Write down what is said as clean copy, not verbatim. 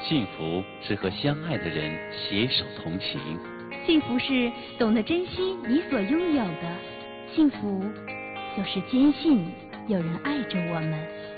幸福是和相爱的人携手同行。 幸福是懂得珍惜你所拥有的，幸福就是坚信有人爱着我们。